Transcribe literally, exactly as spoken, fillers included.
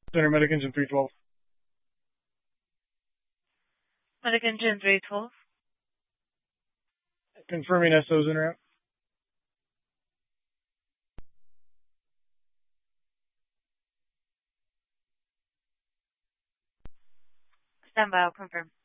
Center Medic Engine three twelve. Medic Engine three twelve. Confirming S Os en route. Stand by, I'll confirm.